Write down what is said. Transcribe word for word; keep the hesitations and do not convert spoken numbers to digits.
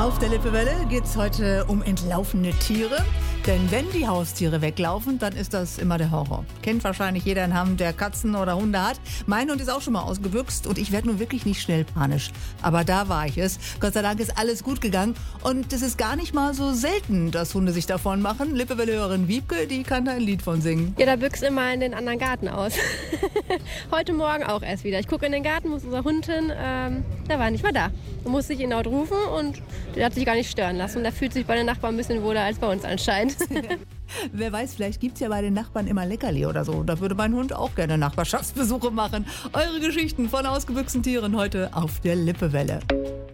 Auf der Lippewelle geht es heute um entlaufene Tiere. Denn wenn die Haustiere weglaufen, dann ist das immer der Horror. Kennt wahrscheinlich jeder in Hamm, der Katzen oder Hunde hat. Mein Hund ist auch schon mal ausgebüxt und ich werde nun wirklich nicht schnell panisch. Aber da war ich es. Gott sei Dank ist alles gut gegangen. Und es ist gar nicht mal so selten, dass Hunde sich davon machen. Lippewelle-Hörerin Wiebke, die kann da ein Lied von singen. Ja, da büchst immer in den anderen Garten aus. Heute Morgen auch erst wieder. Ich gucke in den Garten, muss unser Hund hin. Ähm, der war nicht mal da. Da musste ich ihn laut rufen und der hat sich gar nicht stören lassen. Und der fühlt sich bei den Nachbarn ein bisschen wohler als bei uns anscheinend. Wer weiß, vielleicht gibt es ja bei den Nachbarn immer Leckerli oder so. Da würde mein Hund auch gerne Nachbarschaftsbesuche machen. Eure Geschichten von ausgebüxten Tieren heute auf der Lippewelle.